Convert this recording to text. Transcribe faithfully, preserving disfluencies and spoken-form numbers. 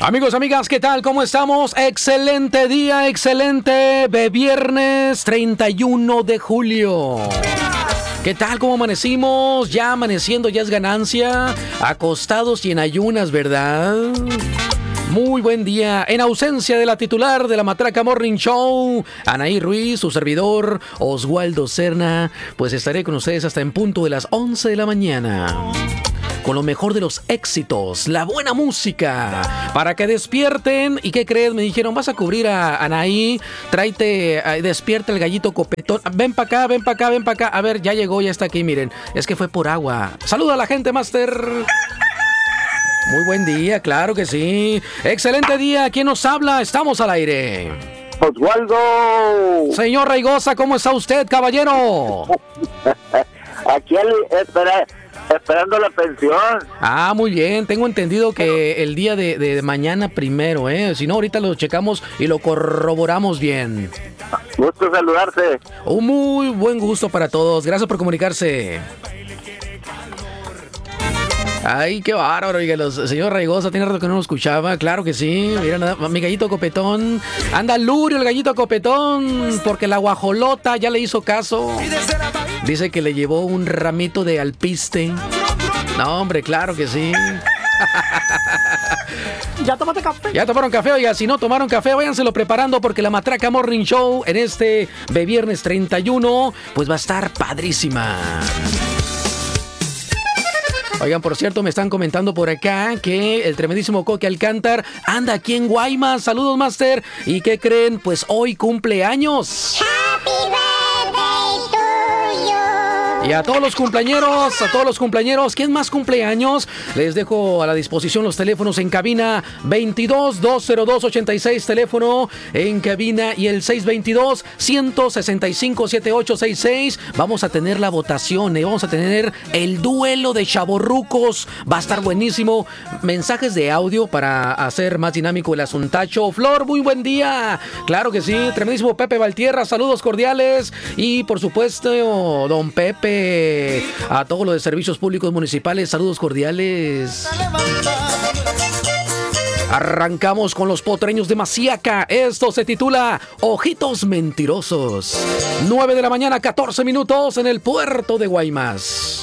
Amigos, amigas, ¿qué tal? ¿Cómo estamos? Excelente día, excelente de viernes treinta y uno de julio. ¿Qué tal? ¿Cómo amanecimos? Ya amaneciendo, ya es ganancia. Acostados y en ayunas, ¿verdad? Muy buen día. En ausencia de la titular de la Matraca Morning Show, Anaí Ruiz, su servidor, Oswaldo Cerna, pues estaré con ustedes hasta en punto de las once de la mañana. Con lo mejor de los éxitos, la buena música, para que despierten. ¿Y qué crees? Me dijeron, vas a cubrir a Anaí, tráete, uh, despierta el gallito copetón. Ven para acá, ven para acá, ven para acá. A ver, ya llegó, ya está aquí, miren. Es que fue por agua. Saluda a la gente, Master. Muy buen día, claro que sí. Excelente día. ¿Quién nos habla? Estamos al aire. Oswaldo. Señor Raigosa, ¿cómo está usted, caballero? Aquí el, espera, esperando la pensión. Ah, muy bien. Tengo entendido que el día de, de mañana primero, ¿eh? Si no, ahorita lo checamos y lo corroboramos bien. Gusto saludarte. Un muy buen gusto para todos. Gracias por comunicarse. Ay, qué bárbaro, oiga, los, señor Raigosa, tiene rato que no lo escuchaba, claro que sí, mira, nada, mi gallito copetón, anda lurio el gallito copetón, porque la guajolota ya le hizo caso, dice que le llevó un ramito de alpiste, no hombre, claro que sí. ¿Ya tomaste café? Ya tomaron café, oiga, si no tomaron café, váyanselo preparando porque la Matraca Morning Show en este de viernes treinta y uno, pues va a estar padrísima. Oigan, por cierto, me están comentando por acá que el tremendísimo Coque Alcántar anda aquí en Guaymas. Saludos, Master. ¿Y qué creen? Pues hoy cumple años. Happy birthday to you. Y a todos los cumpleañeros, a todos los cumpleañeros, ¿quién más cumple años? Les dejo a la disposición los teléfonos en cabina veintidós, dos cero dos, ochenta y seis, teléfono en cabina, y el seis veintidós, ciento sesenta y cinco, setenta y ocho sesenta y seis. Vamos a tener la votación, ¿eh? Vamos a tener el duelo de chavorrucos, va a estar buenísimo. Mensajes de audio para hacer más dinámico el asuntacho. Flor, muy buen día. Claro que sí, tremendísimo Pepe Valtierra, saludos cordiales. Y por supuesto, don Pepe, a todos los de servicios públicos municipales, saludos cordiales. Arrancamos con los potreños de Masiaca. Esto se titula Ojitos Mentirosos. nueve de la mañana, catorce minutos en el puerto de Guaymas.